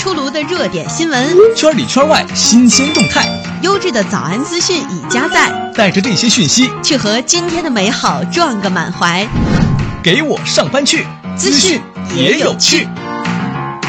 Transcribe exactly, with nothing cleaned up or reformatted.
出炉的热点新闻， 圈里圈外新鲜动态， 优质的早安资讯已加载。 带着这些讯息， 去和今天的美好撞个满怀。 给我上班去， 资讯也有趣。